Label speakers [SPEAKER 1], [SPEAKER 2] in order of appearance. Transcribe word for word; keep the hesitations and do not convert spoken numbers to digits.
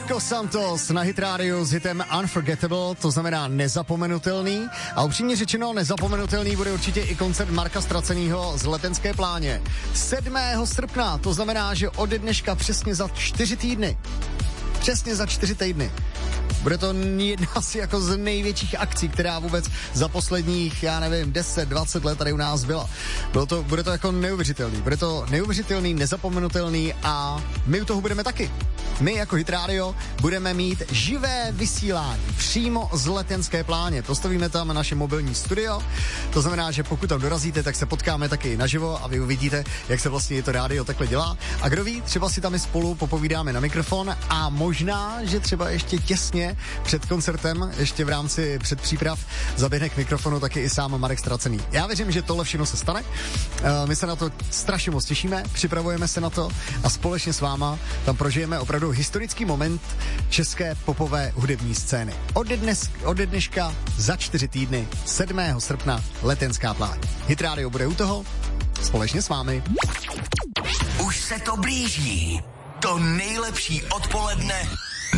[SPEAKER 1] Marco Santos na Hit Radio s hitem Unforgettable, to znamená nezapomenutelný. A upřímně řečeno, nezapomenutelný bude určitě i koncert Marka Stracenýho z Letenské Pláně. sedmého srpna, to znamená, že od dneška přesně za čtyři týdny. Přesně za čtyři týdny. Bude to jedna asi jako z největších akcí, která vůbec za posledních, já nevím, deset, dvacet let tady u nás byla. Bylo to, bude to jako neuvěřitelný. Bude to neuvěřitelný, nezapomenutelný a my u toho budeme taky. My jako Hit Radio budeme mít živé vysílání přímo z Letenské Pláně. Postavíme tam naše mobilní studio. To znamená, že pokud tam dorazíte, tak se potkáme taky naživo a vy uvidíte, jak se vlastně to rádio takhle dělá. A kdo ví, třeba si tam i spolu popovídáme na mikrofon a možná, že třeba ještě těsně před koncertem, ještě v rámci předpříprav, zaběhne k mikrofonu taky i sám Marek Stracený. Já věřím, že tohle všechno se stane. My se na to strašně moc těšíme, připravujeme se na to a společně s váma tam prožijeme opravdu historický moment české popové hudební scény. Od, dnes, od dneška za čtyři týdny, sedmého srpna, Letenská Pláň. Hit Radio bude u toho, společně s vámi.
[SPEAKER 2] Už se to blíží. To nejlepší odpoledne